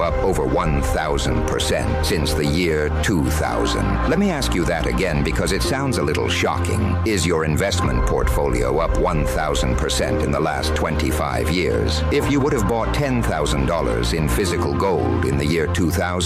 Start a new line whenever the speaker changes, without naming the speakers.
up over 1,000% since the year 2000. Let me ask you that again because it sounds a little shocking. Is your investment portfolio up 1,000% in the last 25 years? If you would have bought $10,000 in physical gold in the year 2000,